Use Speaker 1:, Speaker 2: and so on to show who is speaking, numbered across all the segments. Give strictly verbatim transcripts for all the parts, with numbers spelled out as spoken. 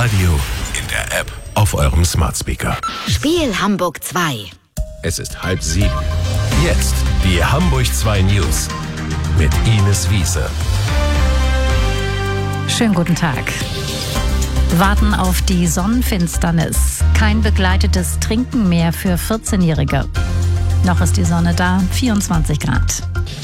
Speaker 1: Radio, in der App, auf eurem Smart Speaker.
Speaker 2: Spiel Hamburg zwei.
Speaker 1: Es ist halb sieben. Jetzt die Hamburg zwei News mit Ines Wiese.
Speaker 3: Schönen guten Tag. Warten auf die Sonnenfinsternis. Kein begleitetes Trinken mehr für vierzehnjährige. Noch ist die Sonne da, vierundzwanzig Grad.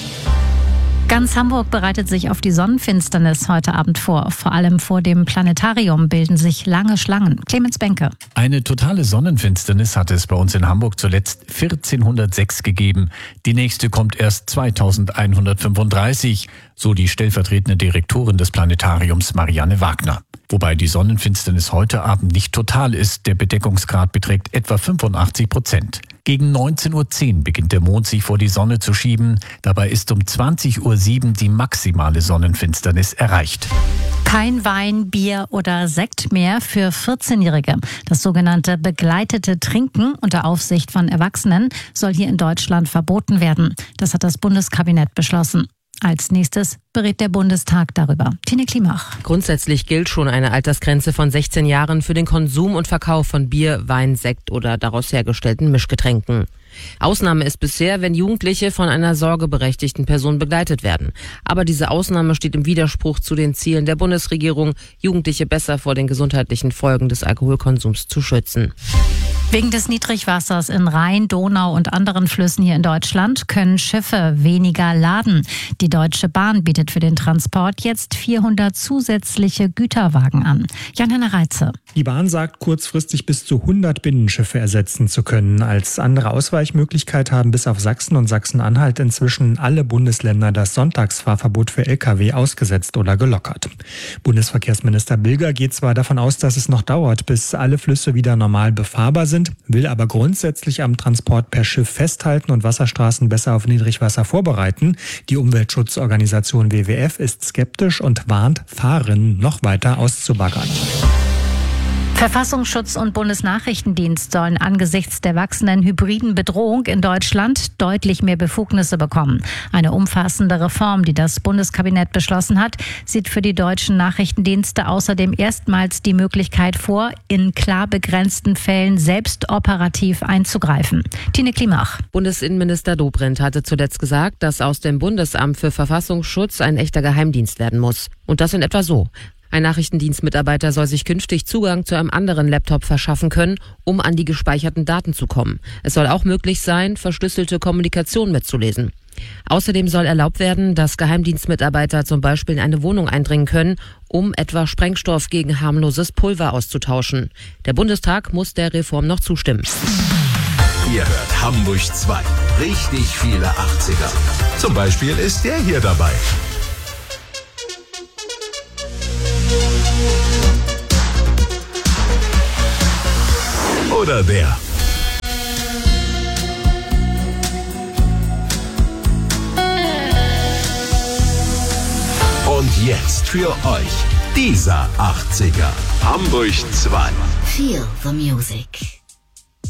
Speaker 3: Ganz Hamburg bereitet sich auf die Sonnenfinsternis heute Abend vor. Vor allem vor dem Planetarium bilden sich lange Schlangen. Clemens Benke.
Speaker 4: Eine totale Sonnenfinsternis hat es bei uns in Hamburg zuletzt vierzehnhundertsechs gegeben. Die nächste kommt erst zweitausendeinhundertfünfunddreißig, so die stellvertretende Direktorin des Planetariums Marianne Wagner. Wobei die Sonnenfinsternis heute Abend nicht total ist. Der Bedeckungsgrad beträgt etwa fünfundachtzig Prozent. Gegen neunzehn Uhr zehn beginnt der Mond sich vor die Sonne zu schieben. Dabei ist um zwanzig Uhr sieben die maximale Sonnenfinsternis erreicht.
Speaker 3: Kein Wein, Bier oder Sekt mehr für vierzehnjährige. Das sogenannte begleitete Trinken unter Aufsicht von Erwachsenen soll hier in Deutschland verboten werden. Das hat das Bundeskabinett beschlossen. Als nächstes berät der Bundestag darüber. Tine Klimach.
Speaker 5: Grundsätzlich gilt schon eine Altersgrenze von sechzehn Jahren für den Konsum und Verkauf von Bier, Wein, Sekt oder daraus hergestellten Mischgetränken. Ausnahme ist bisher, wenn Jugendliche von einer sorgeberechtigten Person begleitet werden. Aber diese Ausnahme steht im Widerspruch zu den Zielen der Bundesregierung, Jugendliche besser vor den gesundheitlichen Folgen des Alkoholkonsums zu schützen.
Speaker 3: Wegen des Niedrigwassers in Rhein, Donau und anderen Flüssen hier in Deutschland können Schiffe weniger laden. Die Deutsche Bahn bietet für den Transport jetzt vierhundert zusätzliche Güterwagen an. Jan-Henner Reitze.
Speaker 6: Die Bahn sagt, kurzfristig bis zu hundert Binnenschiffe ersetzen zu können. Als andere Ausweichmöglichkeit haben bis auf Sachsen und Sachsen-Anhalt inzwischen alle Bundesländer das Sonntagsfahrverbot für L K W ausgesetzt oder gelockert. Bundesverkehrsminister Bilger geht zwar davon aus, dass es noch dauert, bis alle Flüsse wieder normal befahrbar sind, will aber grundsätzlich am Transport per Schiff festhalten und Wasserstraßen besser auf Niedrigwasser vorbereiten. Die Umweltschutzorganisation W W F ist skeptisch und warnt, Fahrerinnen noch weiter auszubaggern.
Speaker 3: Verfassungsschutz und Bundesnachrichtendienst sollen angesichts der wachsenden hybriden Bedrohung in Deutschland deutlich mehr Befugnisse bekommen. Eine umfassende Reform, die das Bundeskabinett beschlossen hat, sieht für die deutschen Nachrichtendienste außerdem erstmals die Möglichkeit vor, in klar begrenzten Fällen selbst operativ einzugreifen. Tine Klimach.
Speaker 5: Bundesinnenminister Dobrindt hatte zuletzt gesagt, dass aus dem Bundesamt für Verfassungsschutz ein echter Geheimdienst werden muss. Und das in etwa so. Ein Nachrichtendienstmitarbeiter soll sich künftig Zugang zu einem anderen Laptop verschaffen können, um an die gespeicherten Daten zu kommen. Es soll auch möglich sein, verschlüsselte Kommunikation mitzulesen. Außerdem soll erlaubt werden, dass Geheimdienstmitarbeiter zum Beispiel in eine Wohnung eindringen können, um etwa Sprengstoff gegen harmloses Pulver auszutauschen. Der Bundestag muss der Reform noch zustimmen.
Speaker 1: Ihr hört Hamburg zwei. Richtig viele achtziger. Zum Beispiel ist der hier dabei. Oder der. Und jetzt für euch dieser achtziger. Hamburg zwei.
Speaker 2: Feel the music.